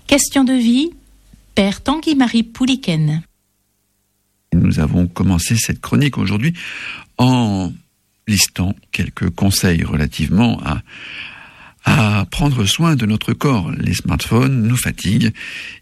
Question de vie, Père Tanguy-Marie Pouliken. Nous avons commencé cette chronique aujourd'hui en listant quelques conseils relativement à prendre soin de notre corps. Les smartphones nous fatiguent